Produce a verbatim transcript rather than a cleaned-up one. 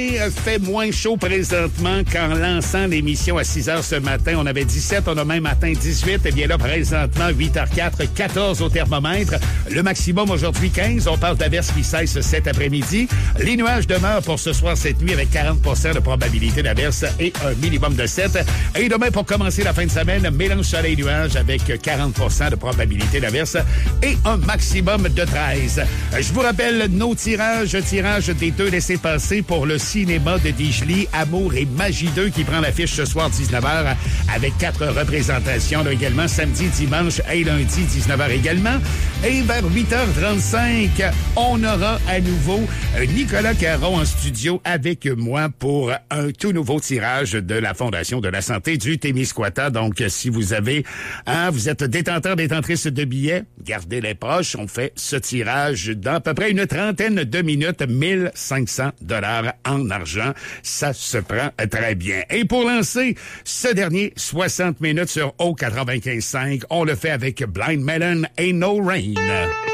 Fait moins chaud présentement qu'en lançant l'émission à six heures ce matin. On avait dix-sept, on a même atteint dix-huit. Eh bien là, présentement, huit heures quatre, quatorze au thermomètre. Le maximum aujourd'hui, quinze. On parle d'averses qui cessent cet après-midi. Les nuages demeurent pour ce soir, cette nuit, avec quarante pour cent de probabilité d'averse et un minimum de sept. Et demain, pour commencer la fin de semaine, mélange soleil-nuage avec quarante pour cent de probabilité d'averse et un maximum de treize. Je vous rappelle nos tirages. Tirage des deux laissez-passer pour le cinéma de Digely, Amour et Magie deux qui prend l'affiche ce soir dix-neuf heures avec quatre représentations là, également samedi, dimanche et lundi dix-neuf heures également. Et vers huit heures trente-cinq, on aura à nouveau Nicolas Caron en studio avec moi pour un tout nouveau tirage de la Fondation de la santé du Témiscouata. Donc, si vous avez, hein, vous êtes détenteur, détentrice de billets, gardez-les proches. On fait ce tirage dans à peu près une trentaine de minutes, mille cinq cents dollars en argent. Ça se prend très bien. Et pour lancer ce dernier soixante minutes sur O quatre-vingt-quinze cinq, on le fait avec Blind Melon et No Rain.